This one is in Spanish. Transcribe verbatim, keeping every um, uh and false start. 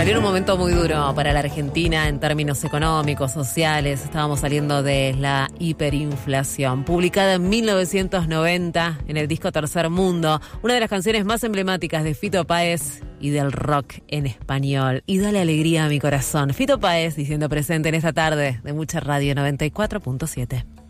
Salió en un momento muy duro para la Argentina en términos económicos, sociales. Estábamos saliendo de la hiperinflación. Publicada en mil novecientos noventa en el disco Tercer Mundo, una de las canciones más emblemáticas de Fito Páez y del rock en español. Y dale alegría a mi corazón. Fito Páez diciendo presente en esta tarde de Mucha Radio noventa y cuatro punto siete.